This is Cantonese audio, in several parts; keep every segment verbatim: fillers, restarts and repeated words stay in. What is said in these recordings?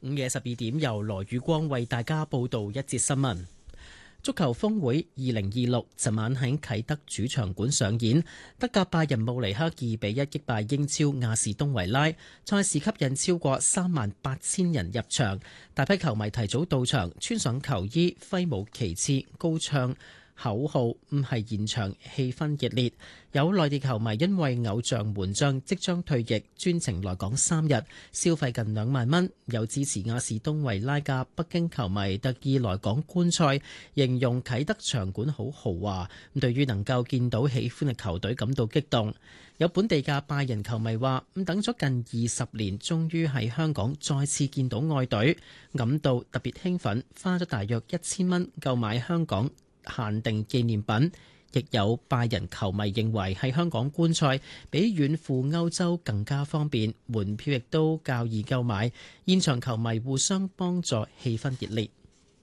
午夜十二點，由羅宇光為大家報道一節新聞。足球峰會二零二六尋晚喺啟德主場館上演，德甲拜仁慕尼黑二比一擊敗英超亞士東維拉，賽事吸引超過三萬八千人入場，大批球迷提早到場，穿上球衣，揮舞旗幟，高唱口號，唔係現場氣氛熱烈。有內地球迷因為偶像門將即將退役，專程來港三日，消費近兩萬蚊。有支持亞士東維拉嘅北京球迷特意來港觀賽，形容啟德場館好豪華。對於能夠見到喜歡嘅球隊感到激動。有本地嘅拜仁球迷話：咁等咗近二十年，終於喺香港再次見到愛隊，感到特別興奮，花咗大約一千蚊購買香港限定紀念品。亦有拜仁球迷認為喺香港觀賽比遠赴歐洲更加方便，門票亦都較易購買，現場球迷互相幫助，氣氛熱烈。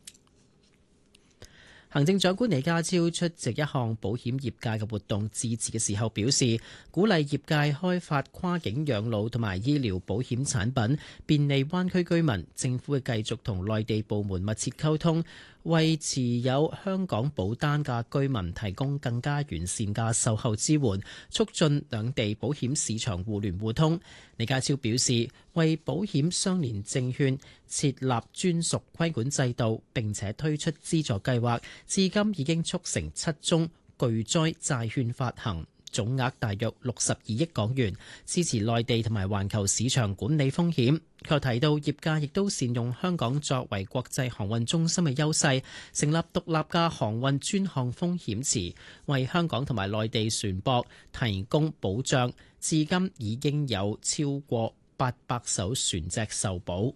行政長官李家超出席一項保險業界嘅活動致辭嘅時候表示，鼓勵業界開發跨境養老同埋醫療保險產品，便利灣區居民。政府會繼續同內地部門密切溝通，為持有香港保單嘅居民提供更加完善嘅售後支援，促進兩地保險市場互聯互通。李家超表示，為保險相連證券設立專屬規管制度，並且推出資助計劃，至今已經促成七宗巨災債券發行，總額大約六十二億港元，支持內地同埋環球市場管理風險。佢提到，業界亦都善用香港作為國際航運中心嘅優勢，成立獨立嘅航運專項風險池，為香港同埋內地船舶提供保障。至今已經有超過八百艘船隻受保。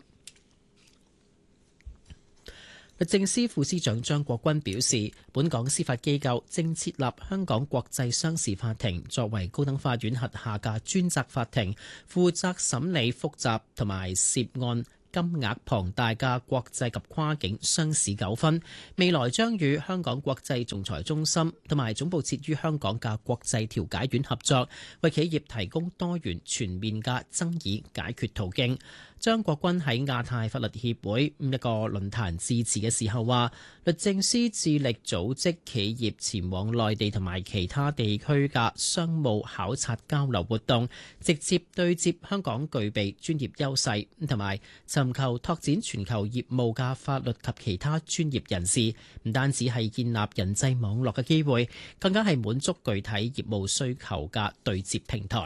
律政司副司長張國鈞表示，本港司法機構正設立香港國際商事法庭，作為高等法院轄下嘅專責法庭，負責審理複雜同埋涉案金額龐大嘅國際及跨境商事糾紛，未來將與香港國際仲裁中心同埋總部設於香港嘅國際調解院合作，為企業提供多元全面嘅爭議解決途徑。張國鈞喺亞太法律協會一個論壇致辭嘅時候話，律政司致力組織企業前往內地同埋其他地區嘅商務考察交流活動，直接對接香港具備專業優勢，同埋尋求拓展全球業務嘅法律及其他專業人士，唔單止係建立人際網絡嘅機會，更加係滿足具體業務需求嘅對接平台。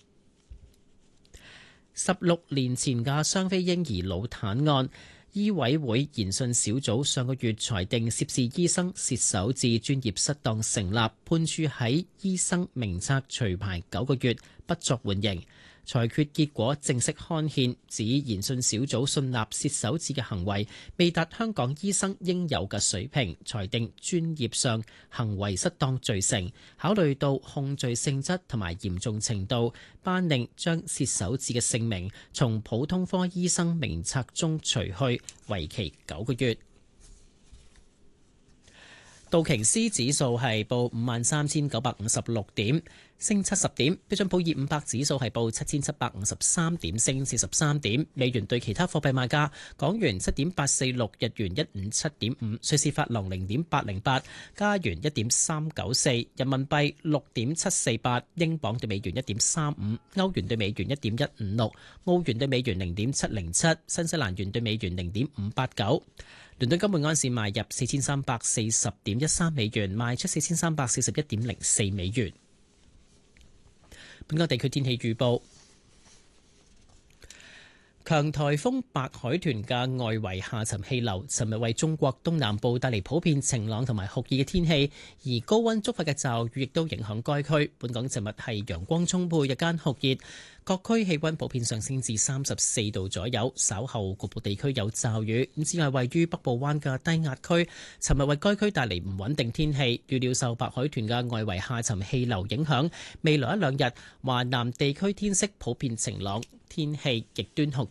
十六年前嘅雙非嬰兒腦癱案，醫委會研訊小組上個月裁定涉事醫生撷首至專業失當成立，判處喺醫生名冊除牌九個月，不作緩刑。裁決結果正式刊憲，指研訊小組信納撷首至嘅行為未達香港醫生應有嘅水平，裁定專業上行為失當罪成。考慮到控罪性質同埋嚴重程度，頒令將撷首至嘅姓名從普通科醫生名冊中除去，為期九個月。道瓊斯指數係報五萬三千九百五十六點，升七十點。標準普爾五百指數係報七千七百五十三點，升四十三點。美元對其他貨幣賣價：港元七點八四六，日元一五七點五，瑞士法郎零點八零八，加元一點三九四，人民幣六點七四八，英鎊對美元一點三五，歐元對美元一點一五六，澳元對美元零點七零七，新西蘭元對美元零點五八九。倫敦金每盎司賣入四千三百四十點一三美元，賣出四千三百四十一點零四美元。本港地區天氣預報：強颱風白海豚嘅外圍下沉氣流，尋日為中國東南部帶嚟普遍晴朗同埋酷熱嘅天氣，而高溫觸發嘅驟雨亦都影響該區。本港尋日係陽光充沛，日間酷熱。各區氣溫普遍上升至三十四度左右，稍後局部地區有驟雨。咁此外，位於北部灣嘅低壓區，尋日為該區帶嚟唔穩定天氣。預料受白海豚嘅外圍下沉氣流影響，未來一兩日華南地區天色普遍晴朗，天氣極端酷熱。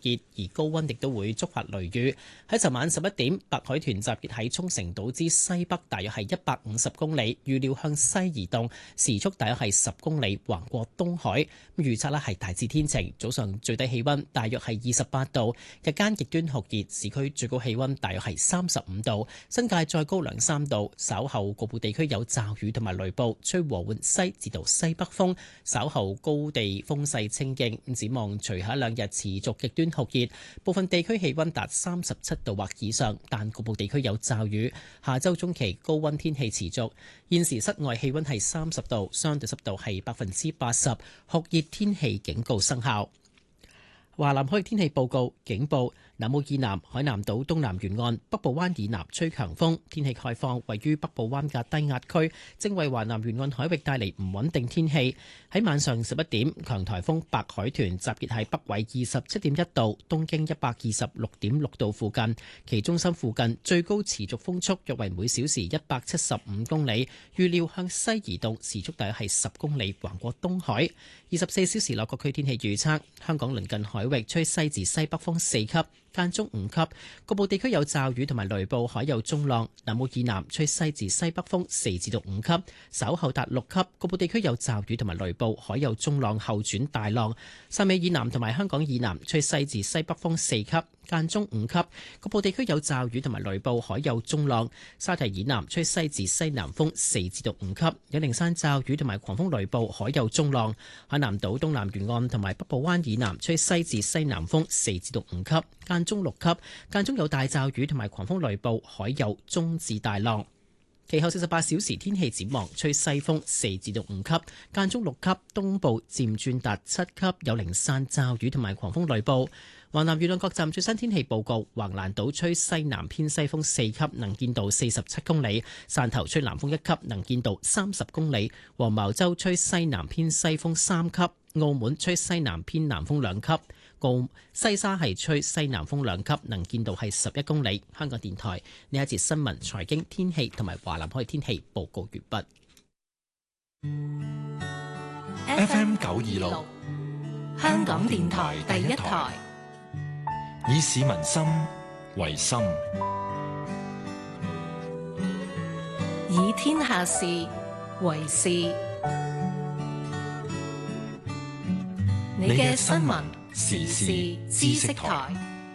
熱，而高溫亦都會觸發雷雨。喺尋晚十一點，白海豚集結喺沖繩島之西北，大約係一百五十公里，預料向西移動，時速大約係十公里，橫過東海。預測呢係大致天晴，早上最低氣溫大約係二十八度，日間極端酷熱，市區最高氣溫大約係三十五度，新界再高兩三度。稍後局部地區有驟雨同埋雷暴，吹和緩西至到西北風，稍後高地風勢清勁。展望隨後兩日持續極端酷熱，部分地區氣溫達三十七度或以上，但局部地區有驟雨。下周中期高溫天氣持續。現時室外氣溫係三十度，相對濕度係百分之八十，酷熱天氣警告生效。華南海域天氣報告警報。南澳以南、海南島東南沿岸、北部灣以南吹強風，天氣概況。位於北部灣嘅低壓區正為華南沿岸海域帶嚟唔穩定天氣。喺晚上十一點，強颱風白海豚集結喺北緯二十七點一度、東經一百二十六點六度附近，其中心附近最高持續風速約為每小時一百七十五公里，預料向西移動，時速大約係十公里，橫過東海。二十四小時內各區天氣預測：香港鄰近海域吹西至西北風四級，間中五級，局部地區有驟雨同埋雷暴，海有中浪。南澳以南吹西至西北風四至到五級，稍後達六級，局部地區有驟雨同埋雷暴，海有中浪後轉大浪。汕尾以南同埋香港以南吹西至西北風四級，間中五級，局部地區有驟雨同埋雷暴，海有中浪。沙堤以南吹西至西南風四至到五級，有零山驟雨同埋狂風雷暴，海有中浪。海南島東南沿岸同埋北部灣以南吹西至西南風四至到五級，間中六級，間中有大驟雨同埋狂風雷暴，海有中至大浪。其後四十八小時天氣展望，吹西風四至到五級，間中六級，東部漸轉達七級，有零散驟雨同埋狂風雷暴。華南沿岸各站最新天氣報告：橫瀾島吹西南偏西風四級，能見度四十七公里；汕頭吹南風一級，能見度三十公里；黃茅洲吹西南偏西風三級；澳門吹西南偏南風兩級；澳西沙係吹西南風兩級，能見度係十一公里。香港電台呢一節新聞、財經、天氣同埋華南海天氣報告完畢。 F M 九二六，香港電台第一台。以市民心為心， 以天下事為事。你嘅新聞時事知識台。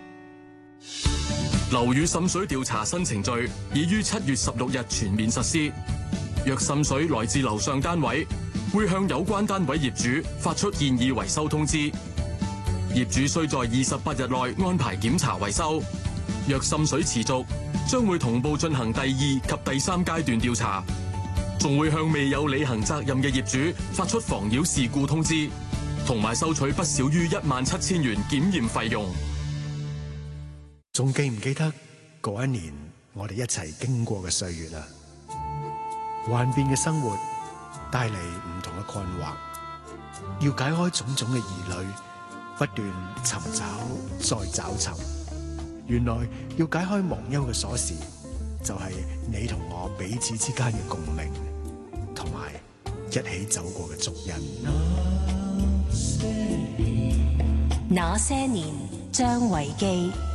樓宇滲水調查新程序已於七月十六日全面實施。若滲水來自樓上單位，會向有關單位業主發出建議維修通知。業主需在二十八日內安排檢查維修。若滲水持續，將會同步進行第二及第三階段調查，仲會向未有履行責任嘅業主發出妨擾事故通知，同埋收取不少於一萬七千元檢驗費用。 仲記唔記得嗰一年我哋一齊經過嘅歲月啊？幻變嘅生活帶嚟唔同嘅困惑，要解開種種嘅疑慮，不斷尋找再找尋，原來要解開忘憂嘅鎖匙，就係你同我彼此之間嘅共鳴，同埋一起走過嘅足印。 那些年，張維基。